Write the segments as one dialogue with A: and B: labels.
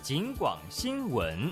A: 警广新闻。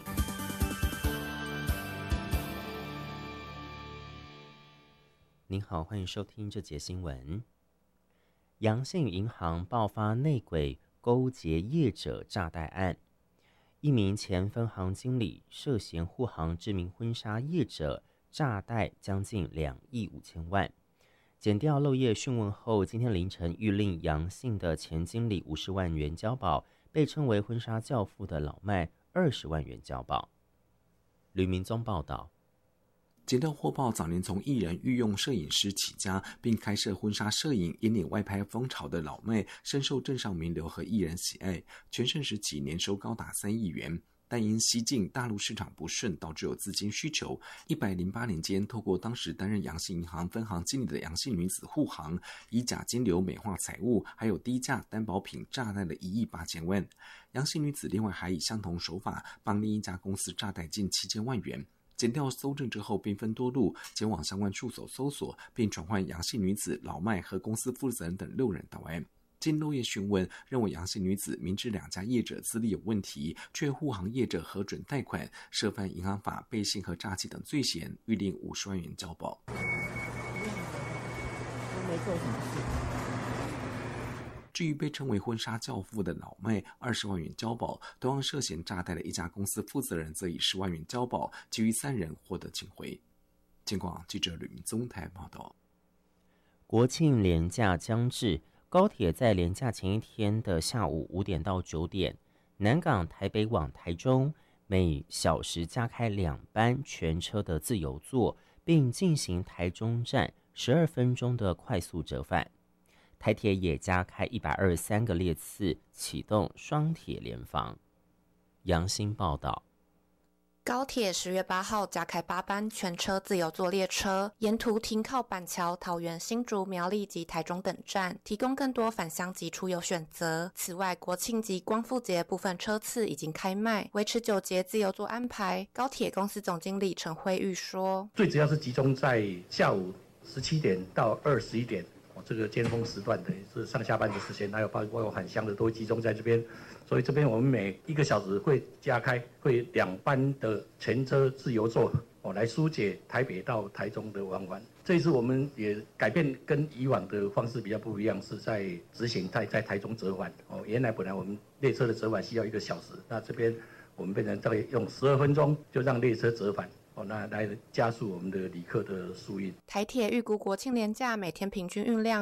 B: 您好，欢迎收听这节新闻。阳信银行爆发内鬼勾结业者诈贷案，一名前分行经理涉嫌护航知名婚纱业者诈贷将近2亿5千万。检调漏夜讯问后，今天凌晨谕令阳信的前经理50万元交保，被称为婚纱教父的老麦20万元交保。吕明宗报道。
C: 检调获报，早年从艺人御用摄影师起家，并开设婚纱摄影引领外拍风潮的老麦，深受镇上名流和艺人喜爱。全盛时期年收高达3亿元，但因西进大陆市场不顺，导致有资金需求。108年间，透过当时担任阳信银行分行经理的阳信女子护航，以假金流美化财物，还有低价担保品诈贷了1亿8千万。阳信女子另外还以相同手法帮另一家公司诈贷近7千万元。检调搜证之后，兵分多路，前往相关处所搜索，并传唤阳信女子、老麦和公司负责人等6人到案。经漏夜讯问，认为阳信女子明知2家业者资历有问题，却护航业者核准贷款，涉犯银行法、背信和诈欺等罪嫌，预令50万元交保。
D: 没做什么事。
C: 至于被称为婚纱教父的老麦20万元交保，同样涉嫌诈贷的一家公司负责人则以10万元交保，其余3人获得请回。警广记者吕明宗台报道。
B: 国庆连假将至，高铁在连假前一天的下午5点到9点，南港台北往台中每小时加开2班全车的自由座，并进行台中站12分钟的快速折返。台铁也加开123个列次，启动双铁联防。杨新报道。
E: 高铁10月8号加开8班全车自由座列车，沿途停靠板桥、桃园、新竹、苗栗及台中等站，提供更多返乡及出游选择。此外，国庆及光复节部分车次已经开卖，维持9节自由座安排。高铁公司总经理陈慧玉说：“
F: 最主要是集中在下午17点到21点。”这个尖峰时段的是上下班的时间，还有包括返乡的都会集中在这边，所以这边我们每1个小时会加开会2班的全车自由座来疏解台北到台中的往返。这一次我们也改变跟以往的方式比较不一样，是在执行在台中折返原来本来我们列车的折返需要1个小时，那这边我们变成大概用12分钟就让列车折返。那来加速我们的旅客的疏运。
E: 台铁预估国庆连假每天平均运量